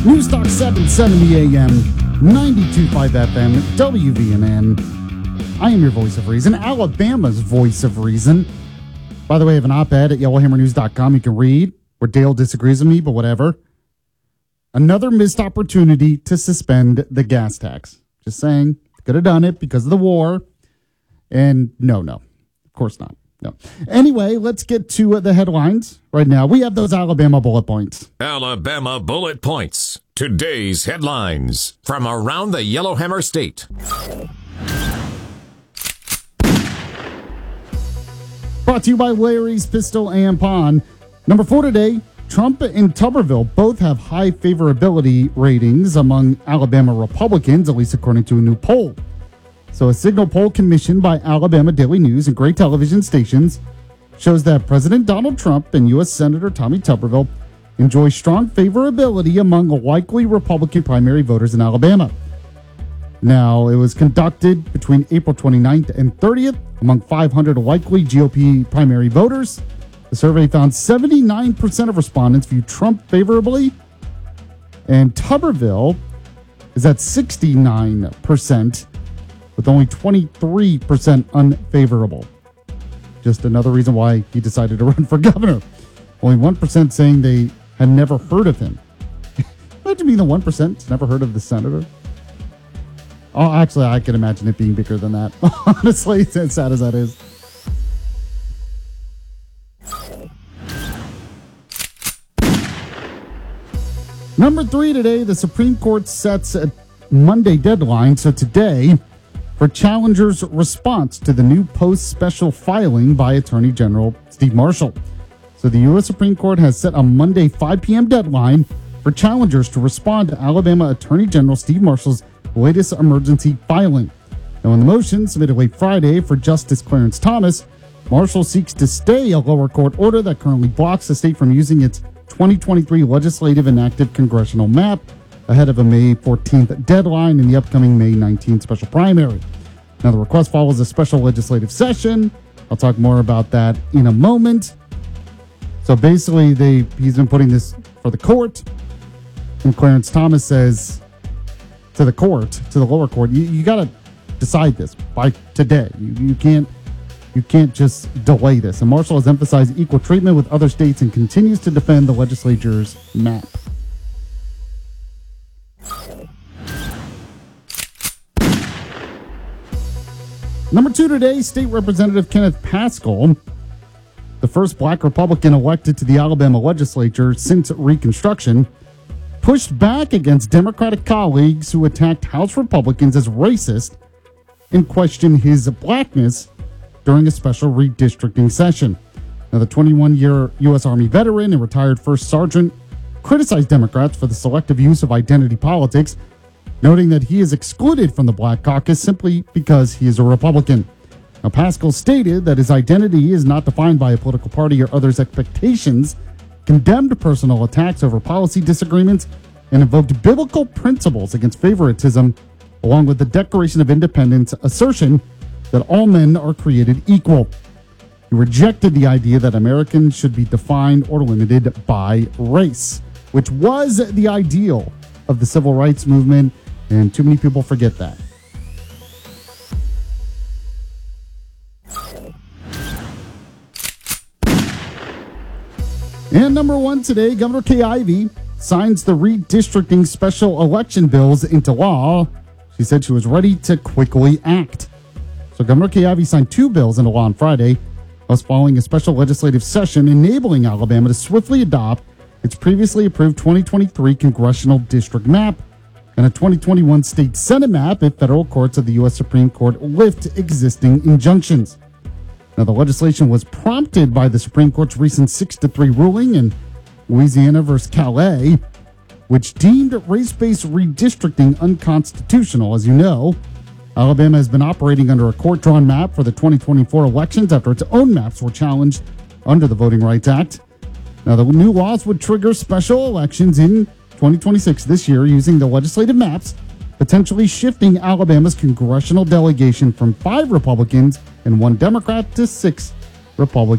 Newstalk 770 AM, 92.5 FM, WVNN. I am your voice of reason, Alabama's voice of reason. By the way, I have an op-ed at yellowhammernews.com you can read where Dale disagrees with me, but whatever. Another missed opportunity to suspend the gas tax. Just saying, could have done it because of the war. And no, of course not. No. Anyway, let's get to the headlines right now. We have those Alabama bullet points. Alabama bullet points. Today's headlines from around the Yellowhammer State. Brought to you by Larry's Pistol and Pawn. Number 4 today, Trump and Tuberville both have high favorability ratings among Alabama Republicans, at least according to a new poll. So a Signal poll commissioned by Alabama Daily News and great television stations shows that President Donald Trump and U.S. Senator Tommy Tuberville enjoy strong favorability among likely Republican primary voters in Alabama. Now, it was conducted between April 29th and 30th among 500 likely GOP primary voters. The survey found 79% of respondents view Trump favorably, and Tuberville is at 69%. with only 23% unfavorable. Just another reason why he decided to run for governor. Only 1% saying they had never heard of him. Imagine being the 1% that's never heard of the senator. Oh, actually, I can imagine it being bigger than that. Honestly, as sad as that is. Number 3 today, the Supreme Court sets a Monday deadline. So today, for challengers' response to the new post-special filing by Attorney General Steve Marshall. So the U.S. Supreme Court has set a Monday 5 p.m. deadline for challengers to respond to Alabama Attorney General Steve Marshall's latest emergency filing. Now, in the motion submitted late Friday for Justice Clarence Thomas, Marshall seeks to stay a lower court order that currently blocks the state from using its 2023 legislative enacted congressional map ahead of a May 14th deadline in the upcoming May 19th special primary. Now, the request follows a special legislative session. I'll talk more about that in a moment. So basically, he's been putting this for the court, and Clarence Thomas says to the court, to the lower court, you got to decide this by today. You can't just delay this. And Marshall has emphasized equal treatment with other states and continues to defend the legislature's map. Number 2 today, State Representative Kenneth Paschal, the first black Republican elected to the Alabama legislature since Reconstruction, pushed back against Democratic colleagues who attacked House Republicans as racist and questioned his blackness during a special redistricting session. Now, the 21-year U.S. Army veteran and retired first sergeant criticized Democrats for the selective use of identity politics, noting that he is excluded from the Black Caucus simply because he is a Republican. Now, Paschal stated that his identity is not defined by a political party or others' expectations, condemned personal attacks over policy disagreements, and invoked biblical principles against favoritism, along with the Declaration of Independence assertion that all men are created equal. He rejected the idea that Americans should be defined or limited by race, which was the ideal of the civil rights movement, and too many people forget that. And number 1 today, Governor Kay Ivey signs the redistricting special election bills into law. She said she was ready to quickly act. So Governor Kay Ivey signed 2 bills into law on Friday, thus following a special legislative session enabling Alabama to swiftly adopt its previously approved 2023 congressional district map and a 2021 state Senate map if federal courts of the U.S. Supreme Court lift existing injunctions. Now, the legislation was prompted by the Supreme Court's recent 6-3 ruling in Louisiana versus Calais, which deemed race-based redistricting unconstitutional. As you know, Alabama has been operating under a court-drawn map for the 2024 elections after its own maps were challenged under the Voting Rights Act. Now, the new laws would trigger special elections in 2026 this year using the legislative maps, potentially shifting Alabama's congressional delegation from 5 Republicans and 1 Democrat to 6 Republicans.